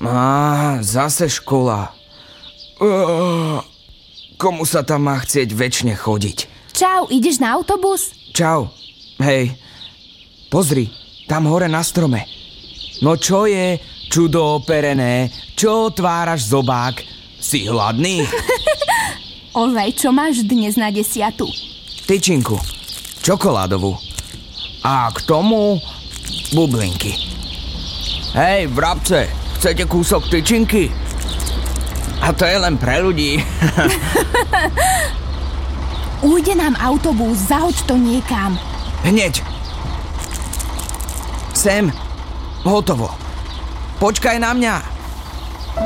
Zase škola. Komu sa tam má chcieť večne chodiť? Čau, ideš na autobus? Čau. Hej, pozri, tam hore na strome. No čo je, čudo operené? Čo otváraš zobák? Si hladný? Ozaj, čo máš dnes na 10? Tyčinku, čokoládovú. A k tomu bublinky. Hej, vrabce, chcete kúsok tyčinky? A to je len pre ľudí. Ujde nám autobus, zahoď to niekam. Hneď. Sem. Hotovo. Počkaj na mňa.